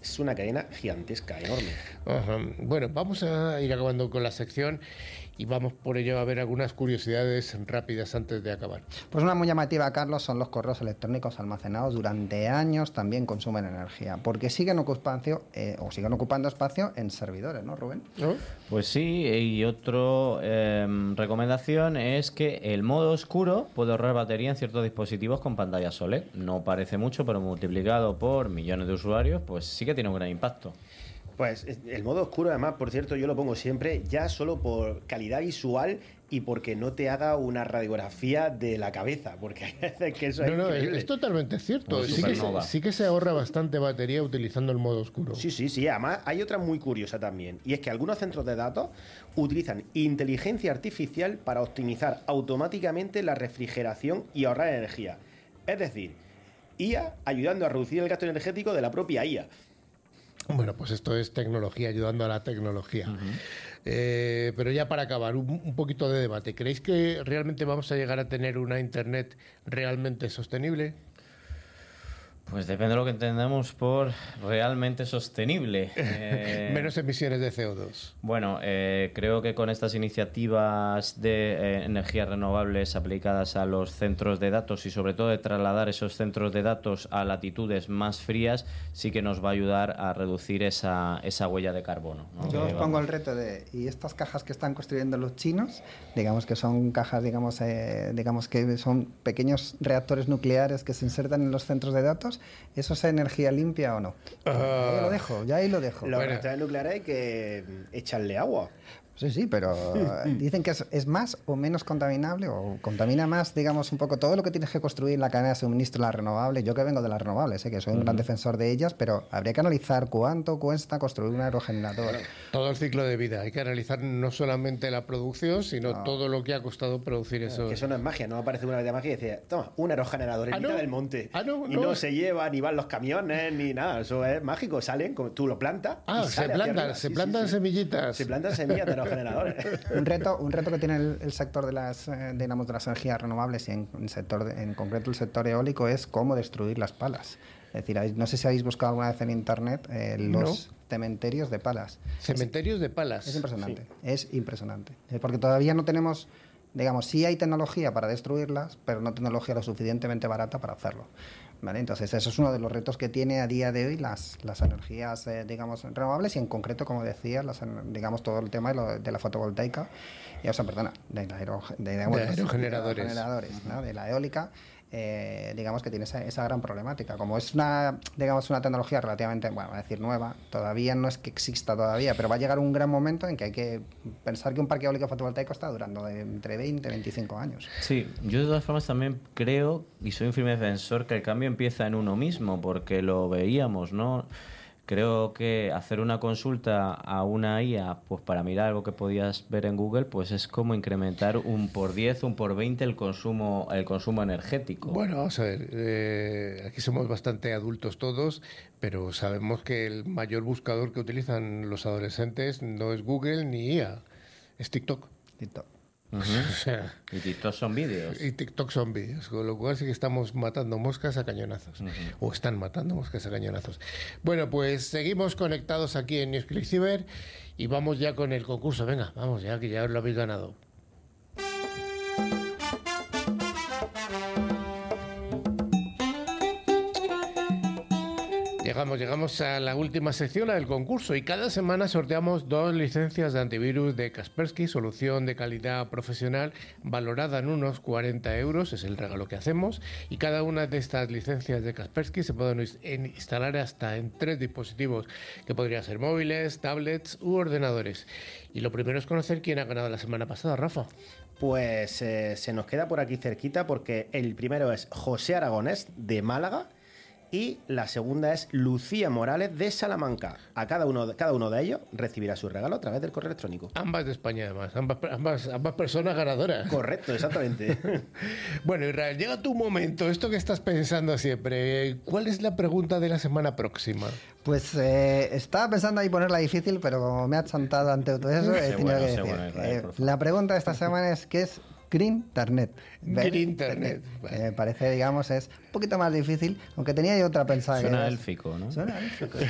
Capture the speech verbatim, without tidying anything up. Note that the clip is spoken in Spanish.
es una cadena gigantesca, enorme. Ajá. Bueno, vamos a ir acabando con la sección y vamos por ello a ver algunas curiosidades rápidas antes de acabar. Pues una muy llamativa, Carlos, son los correos electrónicos almacenados durante años, también consumen energía, porque siguen ocupando, eh, o siguen ocupando espacio en servidores, ¿no, Rubén? ¿No? Pues sí, y otra eh, recomendación es que el modo oscuro puede ahorrar batería en ciertos dispositivos con pantallas O L E D. No parece mucho, pero multiplicado por millones de usuarios, pues sí que tiene un gran impacto. Pues el modo oscuro, además, por cierto, yo lo pongo siempre ya solo por calidad visual y porque no te haga una radiografía de la cabeza, porque hay veces que eso es No, no, increíble. es totalmente cierto. Como Sí que, se, supernova. sí que se ahorra bastante batería utilizando el modo oscuro. Sí, sí, sí. Además, hay otra muy curiosa también, y es que algunos centros de datos utilizan inteligencia artificial para optimizar automáticamente la refrigeración y ahorrar energía. Es decir, I A ayudando a reducir el gasto energético de la propia I A. Bueno, pues esto es tecnología ayudando a la tecnología. Uh-huh. Eh, pero ya para acabar, un, un poquito de debate. ¿Creéis que realmente vamos a llegar a tener una Internet realmente sostenible? Pues depende de lo que entendamos por realmente sostenible. Eh, Menos emisiones de C O dos. Bueno, eh, creo que con estas iniciativas de eh, energías renovables aplicadas a los centros de datos y sobre todo de trasladar esos centros de datos a latitudes más frías, sí que nos va a ayudar a reducir esa, esa huella de carbono, ¿no? Yo que os pongo vamos. el reto de, y estas cajas que están construyendo los chinos, digamos que son cajas, digamos, eh, digamos que son pequeños reactores nucleares que se insertan en los centros de datos, ¿eso es energía limpia o no? Uh, ahí lo dejo, ya ahí lo dejo. Los reactores nucleares hay que echarle agua. Sí, sí, pero dicen que es, es más o menos contaminable o contamina más, digamos, un poco todo lo que tienes que construir en la cadena de suministro de las renovables. Yo que vengo de las renovables, ¿eh? Que soy un uh-huh. gran defensor de ellas, pero habría que analizar cuánto cuesta construir un aerogenerador. Todo el ciclo de vida. Hay que analizar no solamente la producción, sino no. todo lo que ha costado producir eso. Que eso no es magia, no aparece una vez de magia y dice, toma, un aerogenerador en ¿Ah, mitad no? del monte. ¿Ah, no? Y no. no se lleva, ni van los camiones, ni nada. Eso es mágico. Salen, tú lo plantas. Ah, y se sale plantan, se sí, plantan sí, sí. semillitas. Se plantan semillas de aerogeneradores. un reto un reto que tiene el, el sector de las eh, digamos de las energías renovables y en, en sector de, en concreto el sector eólico es cómo destruir las palas. Es decir, no sé si habéis buscado alguna vez en internet eh, los no. cementerios de palas. Cementerios es, de palas. Es impresionante, sí. es impresionante. Es porque todavía no tenemos, digamos, sí hay tecnología para destruirlas, pero no tecnología lo suficientemente barata para hacerlo. ¿Vale? Entonces, eso es uno de los retos que tiene a día de hoy las, las energías, eh, digamos, renovables y en concreto, como decía, las, digamos, todo el tema de, lo, de la fotovoltaica, y, o sea, perdona, de, la aero, de, digamos, de aerogeneradores, de aerogeneradores, ¿no? De la eólica, eh, digamos que tiene esa, esa gran problemática. Como es una, digamos, una tecnología relativamente, bueno, voy a decir nueva, todavía no es que exista todavía, pero va a llegar un gran momento en que hay que pensar que un parque eólico fotovoltaico está durando de entre veinte y veinticinco años. Sí, yo de todas formas también creo, y soy un firme defensor, que el cambio empieza en uno mismo, porque lo veíamos, ¿no? Creo que hacer una consulta a una I A, pues para mirar algo que podías ver en Google, pues es como incrementar un por diez, un por veinte el consumo, el consumo energético. Bueno, vamos a ver, eh, aquí somos bastante adultos todos, pero sabemos que el mayor buscador que utilizan los adolescentes no es Google ni I A, es TikTok. TikTok. Uh-huh. O sea, y TikTok son vídeos. Y TikTok son vídeos, con lo cual sí que estamos matando moscas a cañonazos. Uh-huh. O están matando moscas a cañonazos. Bueno, pues seguimos conectados aquí en Newsclick Cyber y vamos ya con el concurso. Venga, vamos ya, que ya os lo habéis ganado. Llegamos, llegamos a la última sección, la del concurso, y cada semana sorteamos dos licencias de antivirus de Kaspersky, solución de calidad profesional valorada en unos cuarenta euros, es el regalo que hacemos, y cada una de estas licencias de Kaspersky se pueden instalar hasta en tres dispositivos, que podrían ser móviles, tablets u ordenadores. Y lo primero es conocer quién ha ganado la semana pasada, Rafa. Pues eh, se nos queda por aquí cerquita porque el primero es José Aragonés de Málaga. Y la segunda es Lucía Morales de Salamanca. A cada uno, de, cada uno de ellos recibirá su regalo a través del correo electrónico. Ambas de España, además. Ambas, ambas, ambas personas ganadoras. Correcto, exactamente. Bueno, Israel, llega tu momento. Esto que estás pensando siempre. ¿Cuál es la pregunta de la semana próxima? Pues eh, estaba pensando ahí ponerla difícil, pero como me ha chantado ante todo eso, he tenido que decir. Bueno, Israel, eh, la pregunta de esta semana es ¿qué es Green Internet? Green Internet. Vale. Me parece, digamos, es un poquito más difícil, aunque tenía yo otra pensada. Suena que élfico, ¿no? Suena élfico.